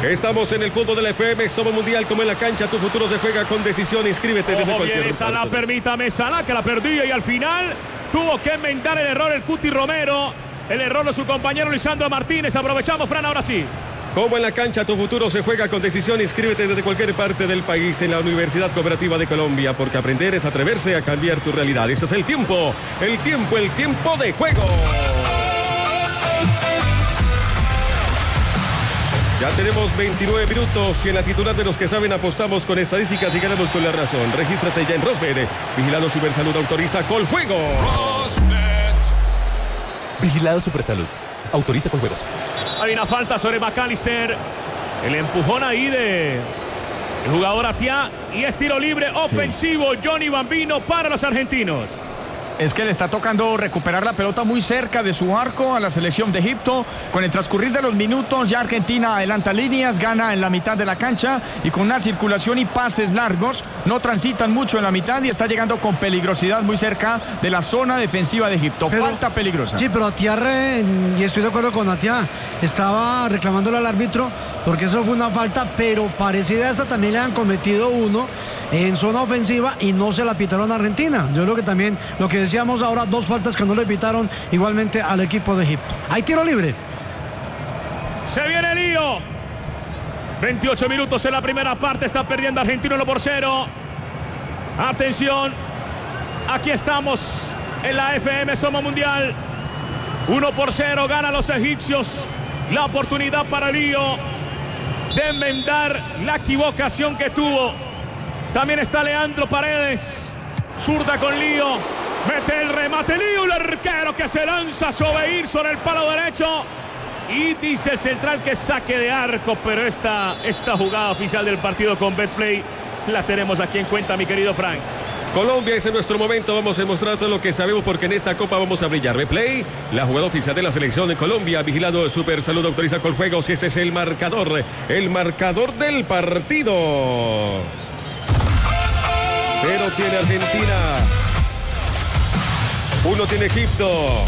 Estamos en el fútbol de la FM, somos mundial como en la cancha, tu futuro se juega con decisión, inscríbete desde cualquier parte. Salah, permítame, Salah que la perdía y al final tuvo que enmendar el error el Cuti Romero, el error de su compañero Lisandro Martínez. Aprovechamos, Fran, ahora sí. Como en la cancha, tu futuro se juega con decisión, inscríbete desde cualquier parte del país en la Universidad Cooperativa de Colombia, porque aprender es atreverse a cambiar tu realidad. Este es el tiempo de juego. Ya tenemos 29 minutos y en la titular de los que saben apostamos con estadísticas y ganamos con la razón. Regístrate ya en Rosbet. Vigilado Supersalud autoriza Coljuegos. Vigilado Supersalud autoriza Coljuegos. Hay una falta sobre McAllister. El empujón ahí de el jugador Atiá. Y es tiro libre ofensivo. Sí. Johnny Bambino para los argentinos. Es que le está tocando recuperar la pelota muy cerca de su arco a la selección de Egipto. Con el transcurrir de los minutos ya Argentina adelanta líneas, gana en la mitad de la cancha y con una circulación y pases largos no transitan mucho en la mitad y está llegando con peligrosidad muy cerca de la zona defensiva de Egipto. Falta peligrosa. Sí, pero Atiá, y estoy de acuerdo con Atiá, estaba reclamándole al árbitro porque eso fue una falta, pero parecida a esta también le han cometido uno en zona ofensiva y no se la pitaron a Argentina. Yo creo que también lo que decíamos ahora, dos faltas que no le pitaron igualmente al equipo de Egipto. Hay tiro libre. Se viene lío. 28 minutos en la primera parte. Está perdiendo Argentina 1-0. Atención. Aquí estamos en la FM Somos Mundial. 1-0. Ganan los egipcios. La oportunidad para Lío de enmendar la equivocación que tuvo. También está Leandro Paredes. Zurda con Lío. Mete el remate Lío. El arquero que se lanza sobre ir sobre el palo derecho. Y dice el central que saque de arco. Pero esta jugada oficial del partido con Betplay la tenemos aquí en cuenta, mi querido Frank. Colombia es en nuestro momento, vamos a mostrar todo lo que sabemos porque en esta copa vamos a brillar. Betplay, la jugada oficial de la selección de Colombia, vigilado Supersalud autoriza Coljuegos y ese es el marcador del partido. 0 tiene Argentina, 1 tiene Egipto.